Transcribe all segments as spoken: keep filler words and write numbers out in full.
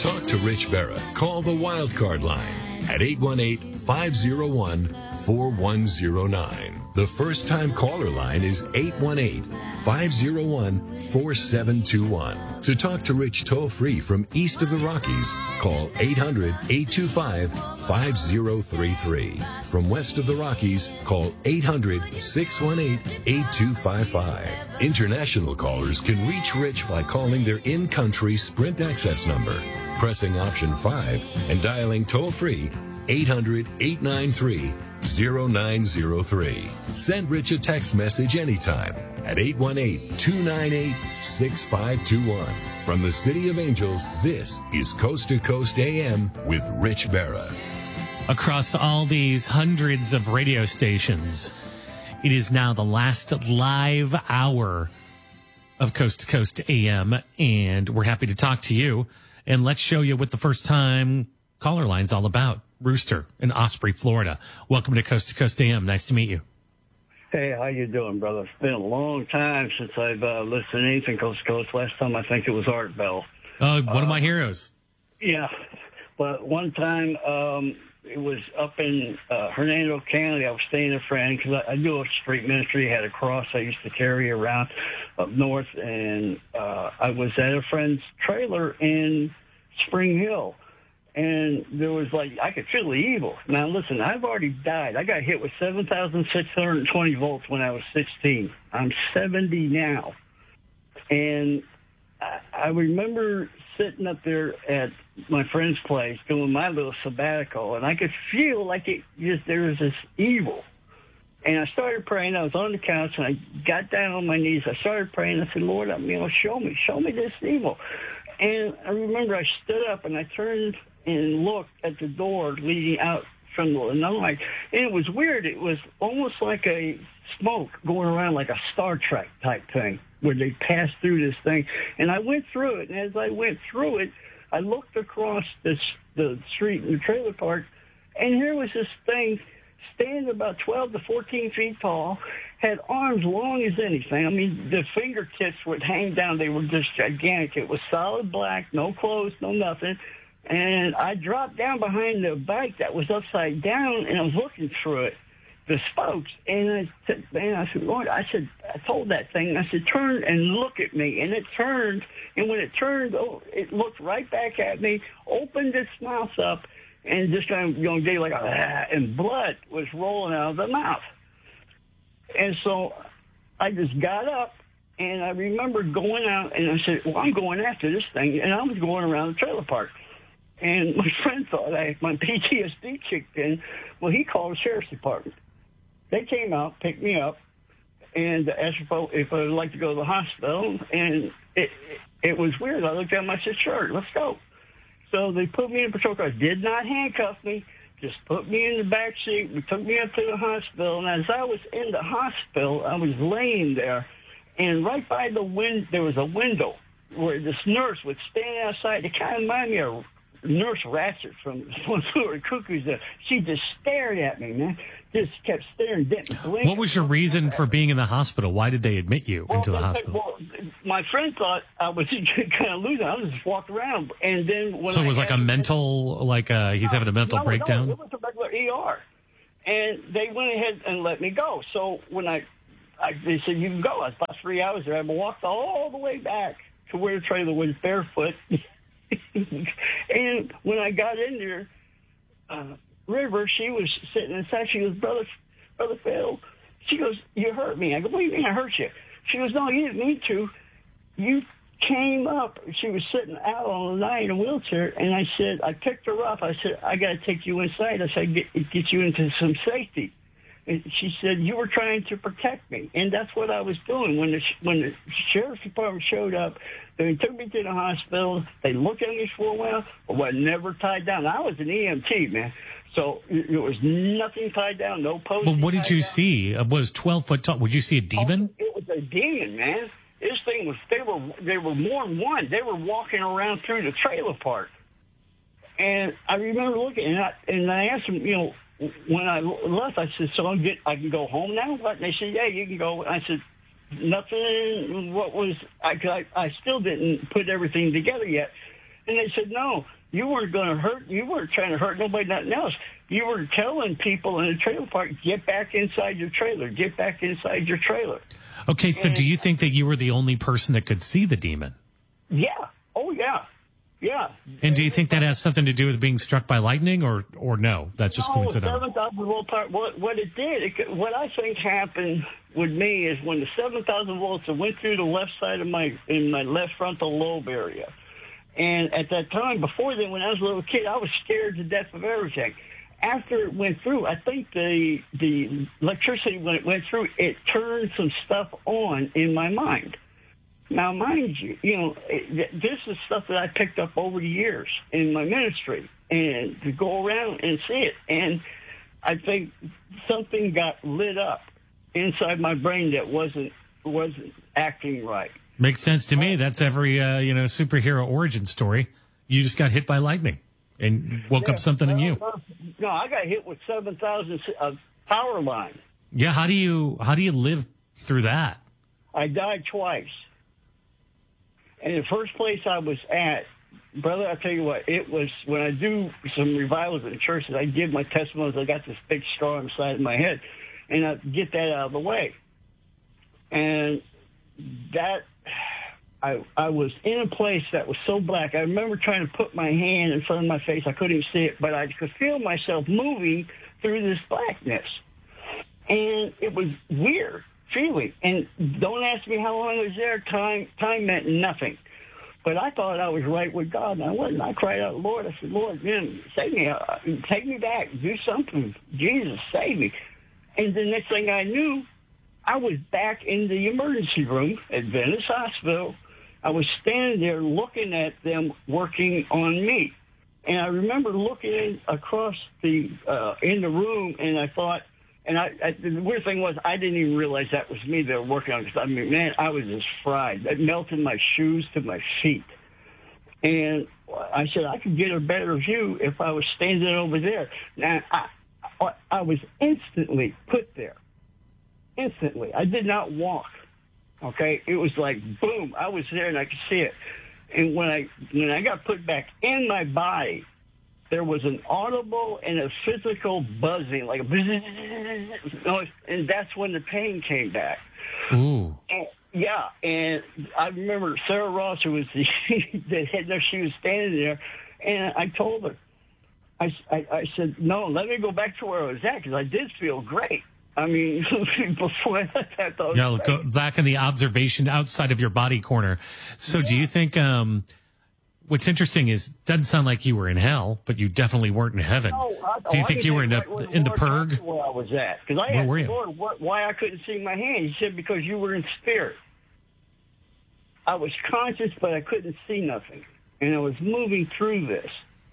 Talk to Rich Berra. Call the Wildcard line at eight one eight, five oh one, four one oh nine. The first-time caller line is eight one eight, five oh one, four seven two one. To talk to Rich toll-free from east of the Rockies, call eight hundred, eight two five, five oh three three. From west of the Rockies, call eight hundred, six one eight, eight two five five. International callers can reach Rich by calling their in-country Sprint access number, pressing option five, and dialing toll-free eight hundred, eight nine three, oh nine oh three. Send Rich a text message anytime at eight one eight, two nine eight, six five two one. From the City of Angels, this is Coast to Coast A M with Rich Berra. Across all these hundreds of radio stations, it is now the last live hour of Coast to Coast A M, and we're happy to talk to you. And let's show you what the first-time caller line's all about. Rooster in Osprey, Florida. Welcome to Coast to Coast A M. Nice to meet you. Hey, how you doing, brother? It's been a long time since I've uh, listened to anything Coast to Coast. Last time I think it was Art Bell. Oh, one uh, of my heroes. Yeah, but one time um, it was up in uh, Hernando County. I was staying with a friend because I, I do a street ministry. I had a cross I used to carry around up north, and uh, I was at a friend's trailer in Spring Hill. And there was like, I could feel the evil. Now, listen, I've already died. I got hit with seven thousand six hundred twenty volts when I was sixteen. I'm seventy now. And I, I remember sitting up there at my friend's place doing my little sabbatical, and I could feel like it just, there was this evil. And I started praying. I was on the couch, and I got down on my knees. I started praying. I said, Lord, you know, show me, show me this evil. And I remember I stood up, and I turned and looked at the door leading out from the night. And it was weird. It was almost like a smoke going around like a Star Trek type thing where they passed through this thing. And I went through it. And as I went through it, I looked across this, the street in the trailer park, and here was this thing standing about twelve to fourteen feet tall, had arms long as anything. I mean, the fingertips would hang down. They were just gigantic. It was solid black, no clothes, no nothing. And I dropped down behind the bike that was upside down, and I was looking through it, the spokes. And I said, man, I said, Lord, I said, I told that thing, I said, turn and look at me. And it turned, and when it turned, oh, it looked right back at me, opened its mouth up, and just kind of, you know, gave like a, ah, and blood was rolling out of the mouth. And so I just got up, and I remember going out, and I said, well, I'm going after this thing. And I was going around the trailer park. And my friend thought I, my P T S D kicked in. Well, he called the sheriff's department. They came out, picked me up, and asked if I would like to go to the hospital. And it, it was weird. I looked at them, I said, sure, let's go. So they put me in a patrol car. Did not handcuff me. Just put me in the back seat. We took me up to the hospital. And as I was in the hospital, I was laying there. And right by the window, there was a window where this nurse would stand outside. It kind of reminded me of Nurse Ratched from One Flew Over the Cuckoo's Nest. She just stared at me, man. Just kept staring, didn't blink. What was your reason for being in the hospital? Why did they admit you well, into the they, hospital? Well, my friend thought I was kind of losing. I was just walking around, and then when so it was I like a mental, like uh, he's no, having a mental no, breakdown. No, it was a regular E R, and they went ahead and let me go. So when I, I they said you can go. I was about three hours there. I walked all the way back to where the trailer was barefoot. And when I got in there, uh, River, she was sitting inside. She goes, brother, brother Phil. She goes, you hurt me. I go, what do you mean I hurt you? She goes, no, you didn't mean to. You came up. She was sitting out on the night in a wheelchair, and I said, I picked her up. I said, I got to take you inside. I said, get, get you into some safety. And she said, you were trying to protect me. And that's what I was doing. When the, when the sheriff's department showed up, they took me to the hospital. They looked at me for a while, but I never tied down. I was an E M T, man. So there was nothing tied down, no post. But what did you down. see? It was twelve foot tall. Would you see a demon? Oh, it was a demon, man. This thing was, they were, they were more than one. They were walking around through the trailer park. And I remember looking, and I, and I asked them, you know, when I left, I said, so I'm get, I can go home now? And they said, yeah, you can go. I said, nothing, what was, I, I, I still didn't put everything together yet. And they said, no, you weren't going to hurt. You weren't trying to hurt nobody, nothing else. You were telling people in the trailer park, get back inside your trailer. Get back inside your trailer. Okay, so and, do you think that you were the only person that could see the demon? Yeah. Oh, yeah. Yeah. And do you think that has something to do with being struck by lightning, or, or no? That's just no, coincidental. seven thousand volt power, what, what it did, it, what I think happened with me is when the seven thousand volts went through the left side of my, in my left frontal lobe area. And at that time, before then, when I was a little kid, I was scared to death of everything. After it went through, I think the the electricity, when it went through, it turned some stuff on in my mind. Now, mind you, you know, it, this is stuff that I picked up over the years in my ministry, and to go around and see it. And I think something got lit up inside my brain that wasn't wasn't acting right. Makes sense to me. That's every uh, you know superhero origin story. You just got hit by lightning and woke yeah, up something in you. No, I got hit with seven thousand uh, power line. Yeah, how do you how do you live through that? I died twice. And the first place I was at, brother, I tell you what, it was when I do some revivals in churches, I give my testimonies. I got this big scar on the side of my head, and I get that out of the way. And that, I I was in a place that was so black. I remember trying to put my hand in front of my face. I couldn't even see it, but I could feel myself moving through this blackness. And it was weird feeling. And don't ask me how long I was there. Time time meant nothing. But I thought I was right with God, and I wasn't. I cried out, Lord, I said, Lord, man, save me. Uh, take me back. Do something. Jesus, save me. And the next thing I knew, I was back in the emergency room at Venice Hospital. I was standing there looking at them working on me. And I remember looking in, across the uh, in the room, and I thought, and I, I, the weird thing was I didn't even realize that was me they were working on. Because I mean, man, I was just fried. It melted my shoes to my feet. And I said I could get a better view if I was standing over there. Now, I, I, I was instantly put there. Instantly. I did not walk. Okay? It was like, boom, I was there and I could see it. And when I when I got put back in my body, there was an audible and a physical buzzing, like a bzzz noise, and that's when the pain came back. Ooh. And, yeah, and I remember Sarah Ross, who was the, the head nurse, she was standing there, and I told her, I, I, I said, no, let me go back to where I was at, because I did feel great. I mean, before that, I thought. Yeah, go back in the observation outside of your body corner. So, yeah. Do you think? Um, what's interesting is, doesn't sound like you were in hell, but you definitely weren't in heaven. No, I, do you I think you were in the right in the purg? Where I was at, because I asked the Lord what, why I couldn't see my hand. He said because you were in spirit. I was conscious, but I couldn't see nothing, and I was moving through this.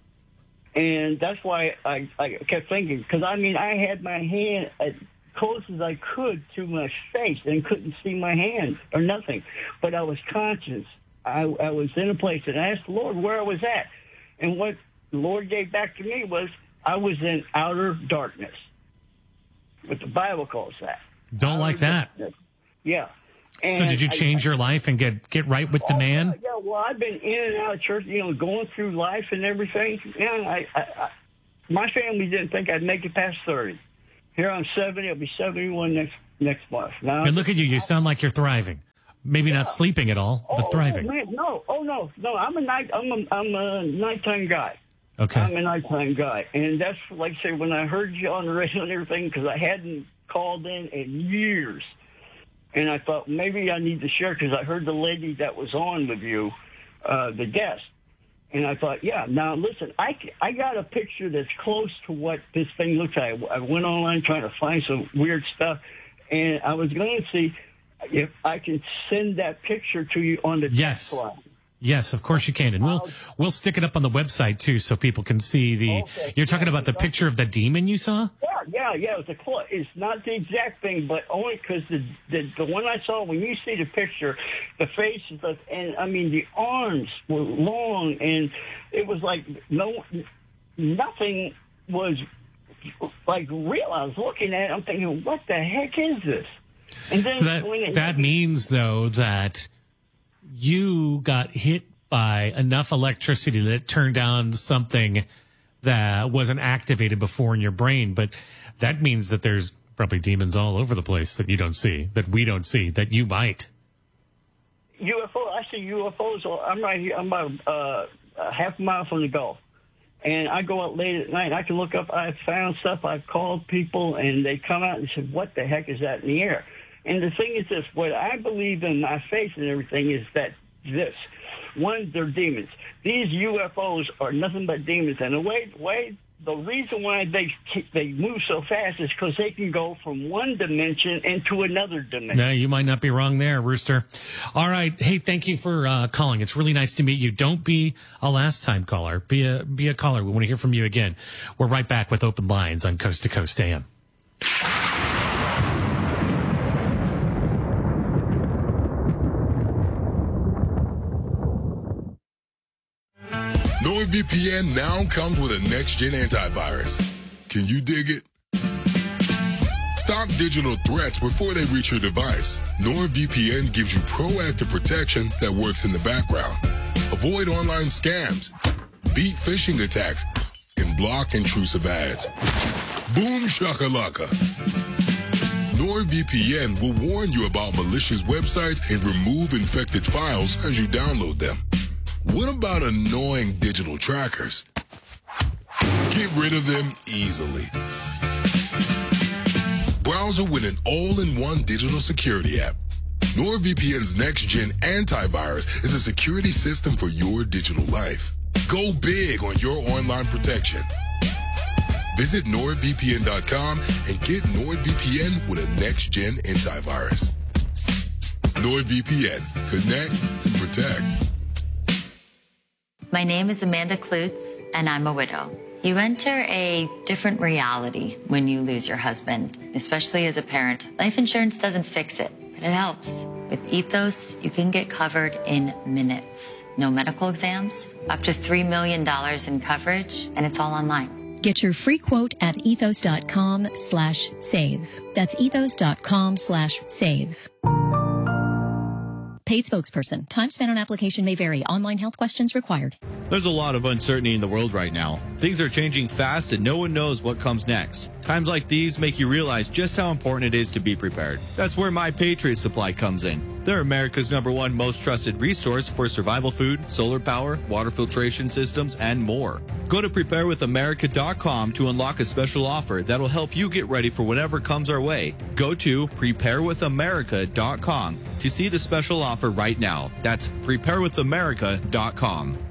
And that's why I, I kept thinking, because I mean, I had my hand as close as I could to my face and couldn't see my hand or nothing. But I was conscious. I, I was in a place, and I asked the Lord where I was at. And what the Lord gave back to me was I was in outer darkness, what the Bible calls that. Don't outer like that. Darkness. Yeah. And so did you change I, your life and get, get right with the oh, man? Yeah, well, I've been in and out of church, you know, going through life and everything. Yeah, I, I, I, my family didn't think I'd make it past thirty. Here I'm seventy. I'll be seventy-one next next month. Now, and look at you. You sound like you're thriving. Maybe yeah. not sleeping at all, but oh, thriving. Oh, man, no, oh no, no. I'm a night. I'm a, I'm a nighttime guy. Okay. I'm a nighttime guy, and that's like I say when I heard you on the radio and everything, because I hadn't called in in years. And I thought maybe I need to share because I heard the lady that was on with you, uh, the guest. And I thought, yeah, now listen, I, I got a picture that's close to what this thing looks like. I went online trying to find some weird stuff, and I was going to see if I can send that picture to you on the yes. text line. Yes, of course you can. And we'll we'll stick it up on the website, too, so people can see the... Okay. You're talking about the picture of the demon you saw? Yeah, yeah, yeah. It was a clo- it's not the exact thing, but only because the, the the one I saw, when you see the picture, the face, is like, and I mean, the arms were long, and it was like no, nothing was like real. I was looking at it, I'm thinking, what the heck is this? And then so that, that means, though, that... you got hit by enough electricity that it turned on something that wasn't activated before in your brain. But that means that there's probably demons all over the place that you don't see, that we don't see, that you might. U F O, I see U F Os. I'm right here. I'm about uh, a half a mile from the Gulf. And I go out late at night. I can look up. I've found stuff. I've called people, and they come out and said, what the heck is that in the air? And the thing is this. What I believe in my faith and everything is that this. One, they're demons. These U F Os are nothing but demons. And the way, way the reason why they they move so fast is because they can go from one dimension into another dimension. No, you might not be wrong there, Rooster. All right. Hey, thank you for uh, calling. It's really nice to meet you. Don't be a last-time caller. Be a, be a caller. We want to hear from you again. We're right back with Open Lines on Coast to Coast A M. NordVPN now comes with a next-gen antivirus. Can you dig it? Stop digital threats before they reach your device. NordVPN gives you proactive protection that works in the background. Avoid online scams, beat phishing attacks, and block intrusive ads. Boom shakalaka. NordVPN will warn you about malicious websites and remove infected files as you download them. What about annoying digital trackers? Get rid of them easily. Browser with an all-in-one digital security app. NordVPN's next-gen antivirus is a security system for your digital life. Go big on your online protection. Visit Nord V P N dot com and get NordVPN with a next-gen antivirus. NordVPN. Connect and protect. My name is Amanda Klutz, and I'm a widow. You enter a different reality when you lose your husband, especially as a parent. Life insurance doesn't fix it, but it helps. With Ethos, you can get covered in minutes. No medical exams, up to three million dollars in coverage, and it's all online. Get your free quote at ethos.com slash save. That's ethos.com slash save. Paid spokesperson. Time spent on application may vary. Online health questions required. There's a lot of uncertainty in the world right now. Things are changing fast and no one knows what comes next. Times like these make you realize just how important it is to be prepared. That's where My Patriot Supply comes in. They're America's number one most trusted resource for survival food, solar power, water filtration systems, and more. Go to prepare with america dot com to unlock a special offer that'll help you get ready for whatever comes our way. Go to prepare with america dot com to see the special offer right now. That's prepare with america dot com.